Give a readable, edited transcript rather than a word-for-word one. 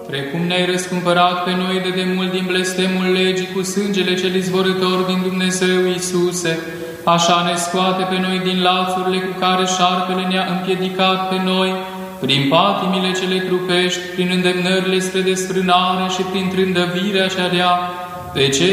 precum ne-ai răscumpărat pe noi de demult din blestemul legii cu sângele cel izvorător din Dumnezeu Iisuse, așa ne scoate pe noi din lațurile cu care șarpele ne-a împiedicat pe noi, prin patimile cele trupești, prin îndemnările spre desfrânare și prin trândăvirea cea rea, pe cei